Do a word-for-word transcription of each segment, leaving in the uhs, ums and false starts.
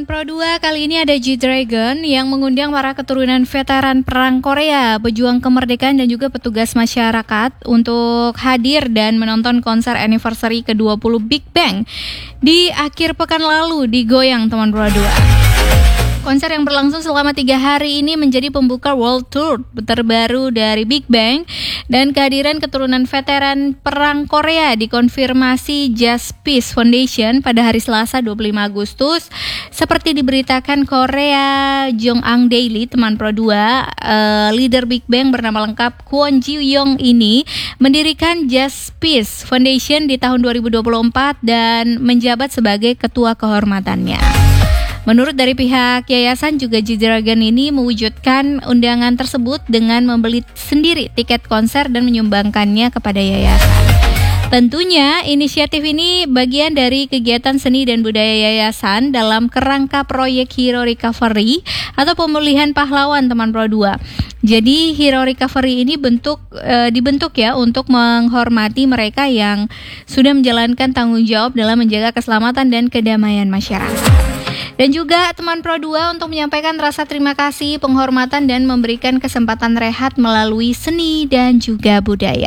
teman Pro dua, kali ini ada G-Dragon yang mengundang para keturunan veteran perang Korea, pejuang kemerdekaan dan juga petugas masyarakat untuk hadir dan menonton konser anniversary ke dua puluh Big Bang di akhir pekan lalu di Goyang teman Pro dua. Konser yang berlangsung selama tiga hari ini menjadi pembuka World Tour terbaru dari Big Bang, dan kehadiran keturunan veteran perang Korea dikonfirmasi Just Peace Foundation pada hari Selasa dua puluh lima Agustus. Seperti diberitakan Korea Jongang Daily teman Pro dua, uh, leader Big Bang bernama lengkap Kwon Ji Young ini mendirikan Just Peace Foundation di tahun dua ribu dua puluh empat dan menjabat sebagai ketua kehormatannya. Menurut dari pihak yayasan juga, G-Dragon ini mewujudkan undangan tersebut dengan membeli sendiri tiket konser dan menyumbangkannya kepada yayasan. Tentunya inisiatif ini bagian dari kegiatan seni dan budaya yayasan dalam kerangka proyek Hero Recovery atau pemulihan pahlawan teman Pro dua. Jadi Hero Recovery ini bentuk e, dibentuk ya untuk menghormati mereka yang sudah menjalankan tanggung jawab dalam menjaga keselamatan dan kedamaian masyarakat. Dan juga teman Pro dua untuk menyampaikan rasa terima kasih, penghormatan dan memberikan kesempatan rehat melalui seni dan juga budaya.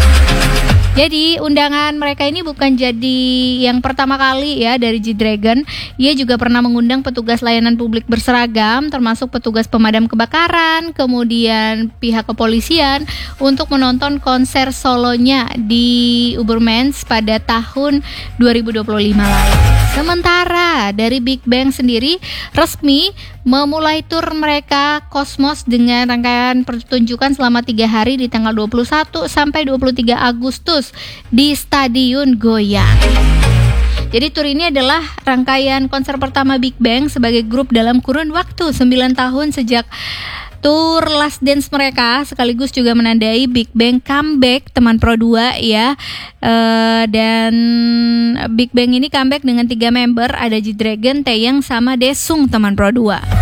Jadi undangan mereka ini bukan jadi yang pertama kali ya dari G-Dragon. Ia juga pernah mengundang petugas layanan publik berseragam, termasuk petugas pemadam kebakaran, kemudian pihak kepolisian untuk menonton konser solonya di Ubermans pada tahun dua ribu dua puluh lima lalu. Sementara dari Big Bang sendiri resmi memulai tur mereka Kosmos dengan rangkaian pertunjukan selama tiga hari di tanggal dua puluh satu sampai dua puluh tiga Agustus di Stadion Goyang. Jadi tur ini adalah rangkaian konser pertama Big Bang sebagai grup dalam kurun waktu sembilan tahun sejak tur Last Dance mereka, sekaligus juga menandai Big Bang comeback teman Pro dua ya. Uh, dan Big Bang ini comeback dengan tiga member, ada G-Dragon, Taeyang sama Daesung teman Pro dua.